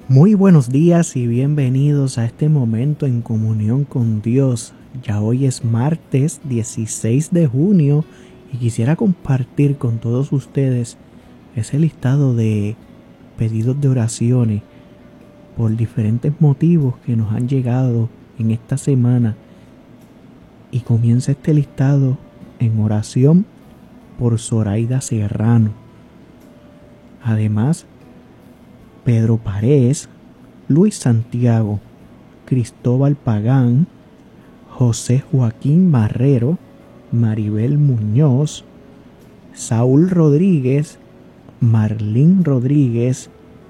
Muy buenos días y bienvenidos a este momento en comunión con Dios. Ya hoy es martes 16 de junio y quisiera compartir con todos ustedes ese listado de pedidos de oraciones por diferentes motivos que nos han llegado en esta semana. Y comienza este listado en oración por Zoraida Serrano. Además, Pedro Párez, Luis Santiago, Cristóbal Pagán, José Joaquín Marrero, Maribel Muñoz, Saúl Rodríguez, Marlín Rodríguez,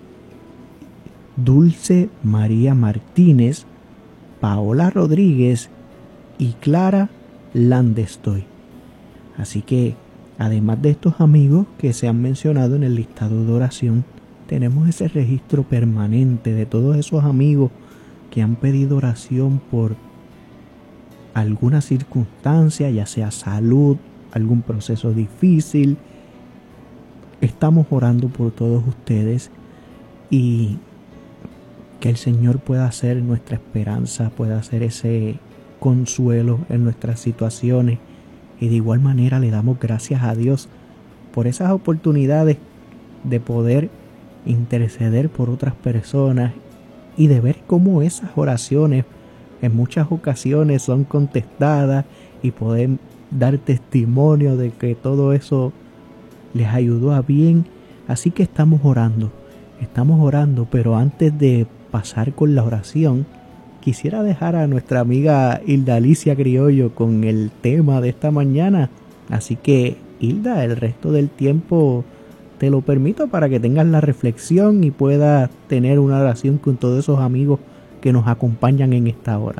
Dulce María Martínez, Paola Rodríguez y Clara Landestoy. Así que, además de estos amigos que se han mencionado en el listado de oración, tenemos ese registro permanente de todos esos amigos que han pedido oración por alguna circunstancia, ya sea salud, algún proceso difícil. Estamos orando por todos ustedes y que el Señor pueda ser nuestra esperanza, pueda ser ese consuelo en nuestras situaciones. Y de igual manera le damos gracias a Dios por esas oportunidades de poder interceder por otras personas y de ver cómo esas oraciones en muchas ocasiones son contestadas y poder dar testimonio de que todo eso les ayudó a bien. Así que estamos orando, pero antes de pasar con la oración, quisiera dejar a nuestra amiga Hilda Alicia Criollo con el tema de esta mañana. Así que, Hilda, el resto del tiempo te lo permito para que tengas la reflexión y puedas tener una oración con todos esos amigos que nos acompañan en esta hora.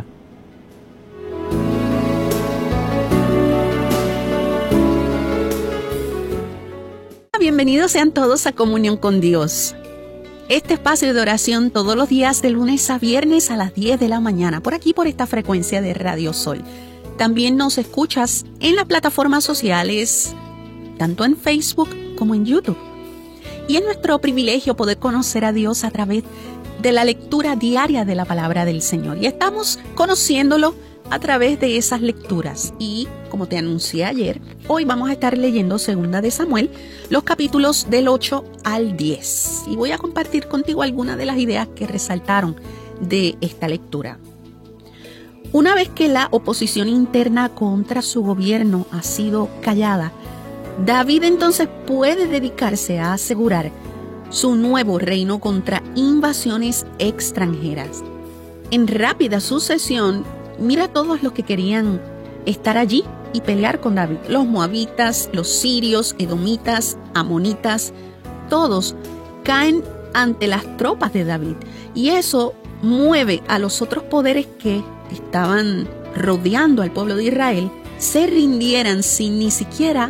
Bienvenidos sean todos a Comunión con Dios. Este espacio de oración todos los días de lunes a viernes a las 10 de la mañana, por aquí por esta frecuencia de Radio Sol. También nos escuchas en las plataformas sociales, tanto en Facebook como en YouTube. Y es nuestro privilegio poder conocer a Dios a través de la lectura diaria de la palabra del Señor. Y estamos conociéndolo a través de esas lecturas. Y como te anuncié ayer, hoy vamos a estar leyendo 2 de Samuel, los capítulos del 8 al 10. Y voy a compartir contigo algunas de las ideas que resaltaron de esta lectura. Una vez que la oposición interna contra su gobierno ha sido callada, David entonces puede dedicarse a asegurar su nuevo reino contra invasiones extranjeras. En rápida sucesión, mira todos los que querían estar allí y pelear con David. Los moabitas, los sirios, edomitas, amonitas, todos caen ante las tropas de David. Y eso mueve a los otros poderes que estaban rodeando al pueblo de Israel, se rindieran sin ni siquiera